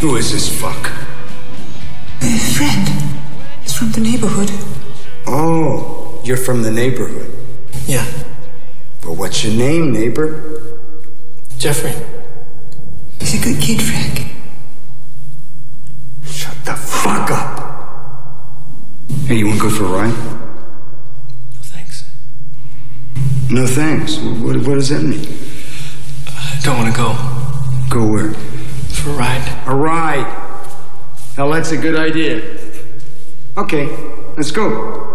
Who is this fuck? A friend. He's from the neighborhood. Oh, you're from the neighborhood. Yeah. Well, what's your name, neighbor? Jeffrey. He's a good kid, Frank. Shut the fuck up. Hey, you want to go for a ride? No, thanks. No thanks. What does that mean? I don't want to go. Go where? For a ride. A ride. Hell, that's a good idea. Okay, let's go.